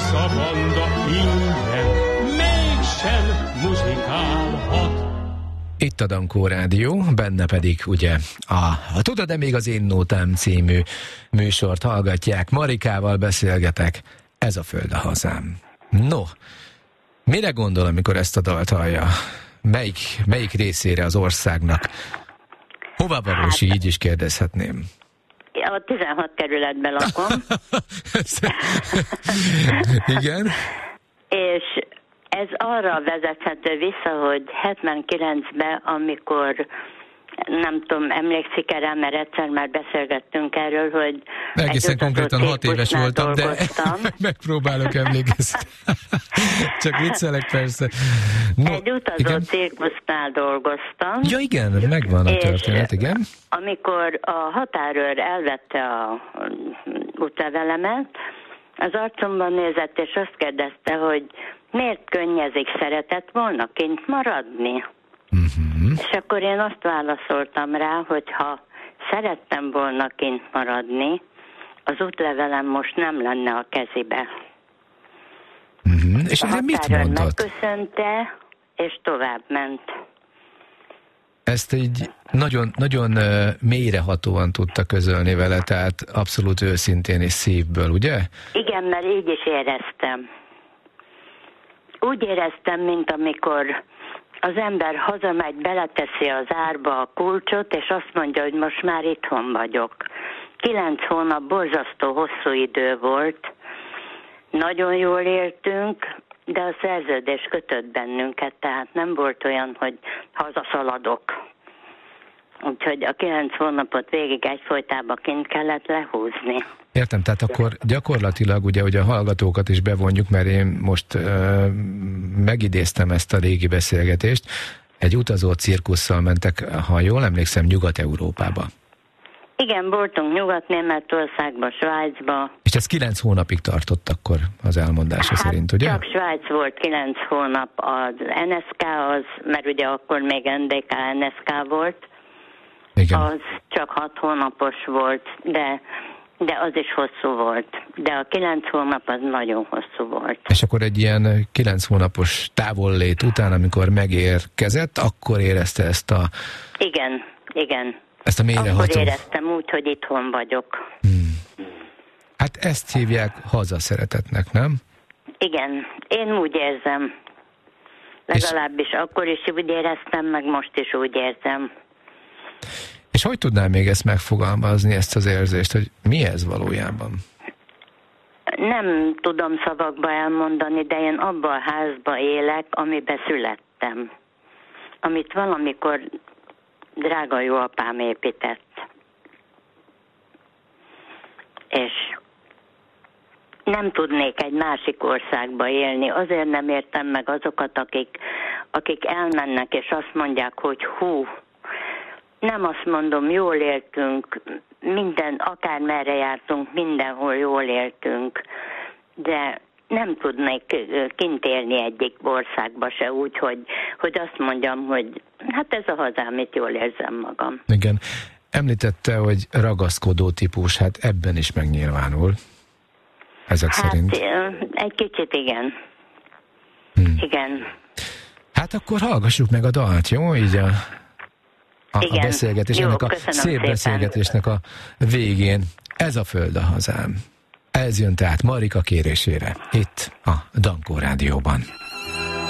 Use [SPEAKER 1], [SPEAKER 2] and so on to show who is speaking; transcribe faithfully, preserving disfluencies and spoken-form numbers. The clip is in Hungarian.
[SPEAKER 1] visszavanda ingyen, mégsem muzsikálhat.
[SPEAKER 2] Itt a Dankó Rádió, benne pedig ugye a, a Tudod-e még az én nótám című műsort hallgatják. Marikával beszélgetek, ez a föld a hazám. No, mire gondol, amikor ezt a dalt hallja? Melyik, melyik részére az országnak? Hova valós, hát, így is kérdezhetném.
[SPEAKER 3] A tizenhat kerületben lakom.
[SPEAKER 2] Igen?
[SPEAKER 3] És ez arra vezethető vissza, hogy hetvenkilencben, amikor nem tudom, emlékszik erre, mert egyszer már beszélgettünk erről, hogy
[SPEAKER 2] egészen konkrétan hat éves voltam, dolgoztam. De megpróbálok emlékezni. Csak viccelek persze.
[SPEAKER 3] No, egy utazó igen? cirkusznál dolgoztam.
[SPEAKER 2] Ja igen, megvan a történet, igen.
[SPEAKER 3] Amikor a határőr elvette a útlevelemet, az arcomban nézett, és azt kérdezte, hogy miért könnyezik, szeretett volna kint maradni? Uh-huh. És akkor én azt válaszoltam rá, hogy ha szerettem volna kint maradni, az útlevelem most nem lenne a kezébe.
[SPEAKER 2] Uh-huh. És erre mit mondott?
[SPEAKER 3] Megköszönte, és tovább ment.
[SPEAKER 2] Ezt így nagyon, nagyon uh, mélyrehatóan tudta közölni vele, tehát abszolút őszintén és szívből, ugye?
[SPEAKER 3] Igen, mert így is éreztem. Úgy éreztem, mint amikor az ember hazamegy, beleteszi az árba a kulcsot, és azt mondja, hogy most már itthon vagyok. Kilenc hónap borzasztó hosszú idő volt, nagyon jól éltünk, de a szerződés kötött bennünket, tehát nem volt olyan, hogy hazaszaladok. Úgyhogy a kilenc hónapot végig egyfolytában kint kellett lehúzni.
[SPEAKER 2] Értem, tehát akkor gyakorlatilag ugye, hogy a hallgatókat is bevonjuk, mert én most uh, megidéztem ezt a régi beszélgetést, egy utazó cirkusszal mentek, ha jól emlékszem, Nyugat-Európába.
[SPEAKER 3] Igen, voltunk Nyugat-Németországba, Svájcba.
[SPEAKER 2] És ez kilenc hónapig tartott akkor az elmondása hát szerint, ugye?
[SPEAKER 3] Csak Svájc volt kilenc hónap, az en es ká az, mert ugye akkor még en dé ká en es ká volt, igen. Az csak hat hónapos volt, de, de az is hosszú volt. De a kilenc hónap az nagyon hosszú volt.
[SPEAKER 2] És akkor egy ilyen kilenc hónapos távollét után, amikor megérkezett, akkor érezte ezt a...
[SPEAKER 3] Igen, igen.
[SPEAKER 2] Ezt a mélyreható...
[SPEAKER 3] Akkor éreztem úgy, hogy itthon vagyok.
[SPEAKER 2] Hmm. Hát ezt hívják hazaszeretetnek, nem?
[SPEAKER 3] Igen, én úgy érzem. Legalábbis és... akkor is úgy éreztem, meg most is úgy érzem.
[SPEAKER 2] És hogy tudnál még ezt megfogalmazni, ezt az érzést, hogy mi ez valójában?
[SPEAKER 3] Nem tudom szavakba elmondani, de én abban a házban élek, amiben születtem. Amit valamikor drága jó apám épített. És nem tudnék egy másik országba élni. Azért nem értem meg azokat, akik, akik elmennek, és azt mondják, hogy hú, nem azt mondom, jól éltünk, minden, akármerre jártunk, mindenhol jól éltünk, de nem tudnék kint élni egyik országba se úgy, hogy, hogy azt mondjam, hogy hát ez a hazám, itt jól érzem magam.
[SPEAKER 2] Igen. Említette, hogy ragaszkodó típus, hát ebben is megnyilvánul. Ezek
[SPEAKER 3] hát,
[SPEAKER 2] szerint.
[SPEAKER 3] Egy kicsit igen.
[SPEAKER 2] Hmm.
[SPEAKER 3] Igen.
[SPEAKER 2] Hát akkor hallgassuk meg a dalt, jó? Így a... A, a beszélgetés,
[SPEAKER 3] jó,
[SPEAKER 2] ennek a szép szépen. Beszélgetésnek a végén. Ez a föld a hazám. Ez jön tehát Marika kérésére, itt a Dankó Rádióban.